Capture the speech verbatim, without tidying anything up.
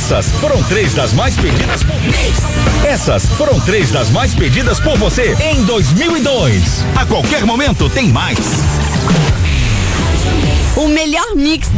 Essas foram três das mais pedidas por Essas foram três das mais pedidas por você em dois mil e dois. A qualquer momento tem mais. O melhor mix